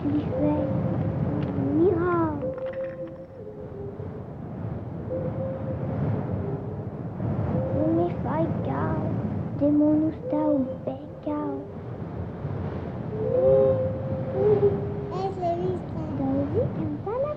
lui fait un miracle. On me fait garde de mon ousta au bec.